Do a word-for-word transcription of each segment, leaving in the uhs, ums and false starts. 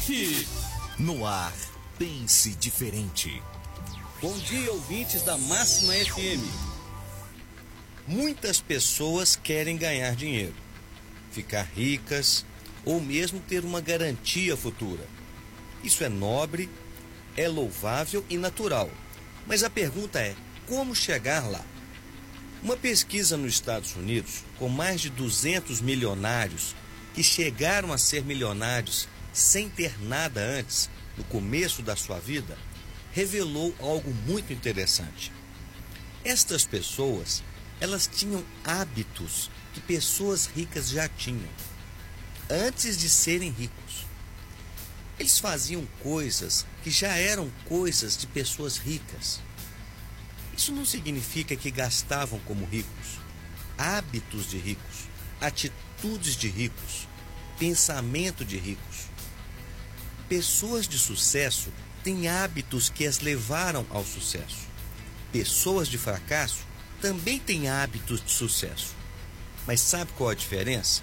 F. No ar, pense diferente. Bom dia, ouvintes da Máxima F M. Muitas pessoas querem ganhar dinheiro, ficar ricas ou mesmo ter uma garantia futura. Isso é nobre, é louvável e natural. Mas a pergunta é, como chegar lá? Uma pesquisa nos Estados Unidos, com mais de duzentos milionários que chegaram a ser milionários sem ter nada antes, no começo da sua vida, revelou algo muito interessante. Estas pessoas, elas tinham hábitos que pessoas ricas já tinham, antes de serem ricos. Eles faziam coisas que já eram coisas de pessoas ricas. Isso não significa que gastavam como ricos. Hábitos de ricos, atitudes de ricos, pensamento de ricos. Pessoas de sucesso têm hábitos que as levaram ao sucesso. Pessoas de fracasso também têm hábitos de sucesso. Mas sabe qual a diferença?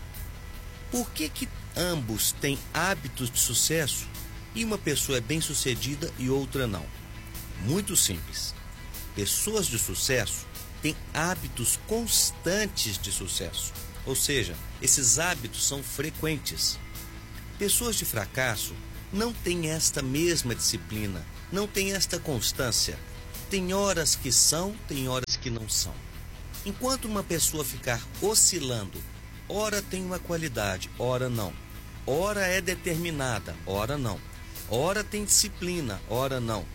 Por que que ambos têm hábitos de sucesso e uma pessoa é bem-sucedida e outra não? Muito simples. Pessoas de sucesso têm hábitos constantes de sucesso. Ou seja, esses hábitos são frequentes. Pessoas de fracasso não têm esta mesma disciplina, não têm esta constância. Tem horas que são, tem horas que não são. Enquanto uma pessoa ficar oscilando, ora tem uma qualidade, ora não. Ora é determinada, ora não. Ora tem disciplina, ora não.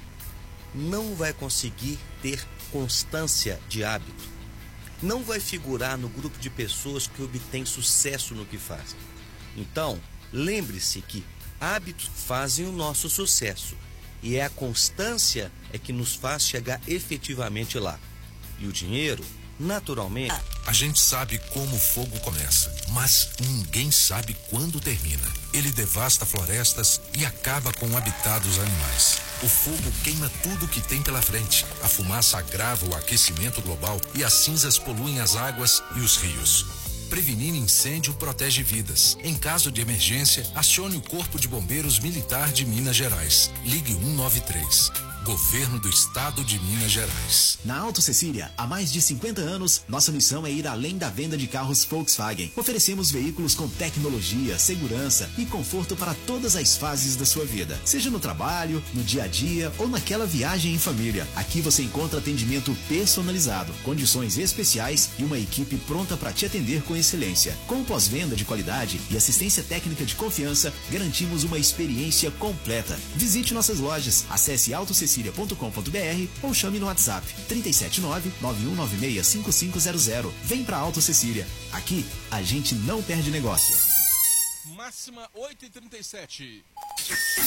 Não vai conseguir ter constância de hábito. Não vai figurar no grupo de pessoas que obtêm sucesso no que fazem. Então, lembre-se que hábitos fazem o nosso sucesso. E é a constância é que nos faz chegar efetivamente lá. E o dinheiro, naturalmente... A gente sabe como o fogo começa, mas ninguém sabe quando termina. Ele devasta florestas e acaba com o habitat dos animais. O fogo queima tudo que tem pela frente. A fumaça agrava o aquecimento global e as cinzas poluem as águas e os rios. Prevenir incêndio protege vidas. Em caso de emergência, acione o Corpo de Bombeiros Militar de Minas Gerais. Ligue um nove três. Governo do Estado de Minas Gerais. Na Auto Cecília, há mais de cinquenta anos, nossa missão é ir além da venda de carros Volkswagen. Oferecemos veículos com tecnologia, segurança e conforto para todas as fases da sua vida. Seja no trabalho, no dia a dia ou naquela viagem em família. Aqui você encontra atendimento personalizado, condições especiais e uma equipe pronta para te atender com excelência. Com pós-venda de qualidade e assistência técnica de confiança, garantimos uma experiência completa. Visite nossas lojas, acesse auto cecília ponto com ponto br ou chame no WhatsApp três sete nove, nove um nove seis, cinco cinco zero zero. Vem pra Auto Cecília. Aqui a gente não perde negócio. Máxima oito e trinta e sete.